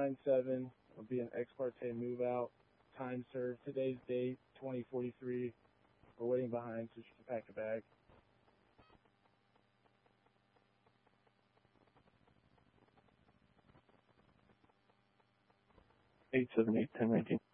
9-7 will be an ex parte move out. Time served. Today's date, 2043. We're waiting behind, so you can pack a bag. 878-1019.